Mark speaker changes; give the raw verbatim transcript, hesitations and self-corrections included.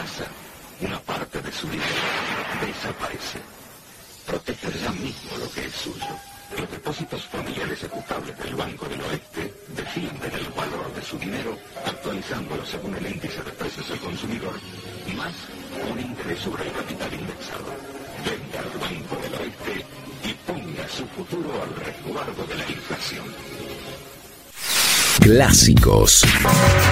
Speaker 1: casa, una parte de su dinero desaparece. Proteja ya mismo lo que es suyo. Los depósitos familiares ejecutables del Banco del Oeste defienden el valor de su dinero, actualizándolo según el índice de precios del consumidor, más un interés sobre el capital indexado. Venga al Banco del Oeste y ponga su futuro al resguardo de la inflación.
Speaker 2: Clásicos